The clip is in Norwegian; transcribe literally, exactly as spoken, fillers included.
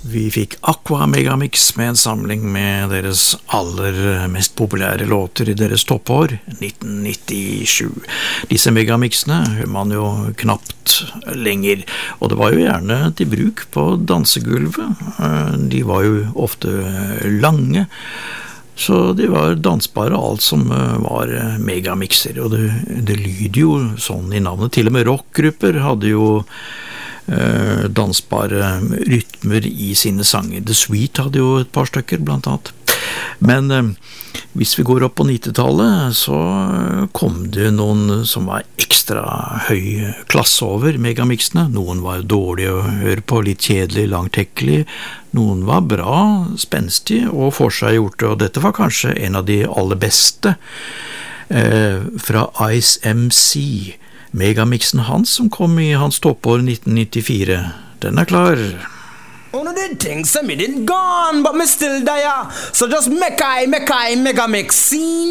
Vi fikk Aqua Megamix med en samling med deres aller mest populære låter i deres toppår, nitten nittisju. Disse megamixene hører man jo knapt lenger, og det var jo gjerne til bruk på dansegulvet. De var jo ofte lange, så de var dansbare alt som var megamixer, og det, det lyder jo sånn i navnet. Til og med rockgrupper hadde jo eh, dansbare rytmer i sine sanger. The Sweet hadde jo et par stykker blant annet. Men eh, hvis vi går opp på nittitallet, så kom det noen som var ekstra høy klasse over megamixene. Noen var dårlige å høre på, litt kjedelig, langtekkelig. Noen var bra, spenstig og forseggjorte, og dette var kanskje en av de aller beste eh, fra Ice M C. Megamixen hans som kom i hans toppår nitten nittifire. Den er klar. One of the things, I me didn't gone, but me still there. So just make I, make I, mega mix scene.